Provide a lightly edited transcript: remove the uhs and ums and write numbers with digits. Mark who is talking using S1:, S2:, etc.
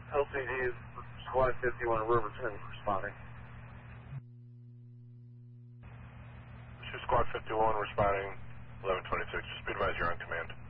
S1: LCD is Squad 51 Riverton responding.
S2: This is Squad 51 responding 1126. Just be advised you're on command.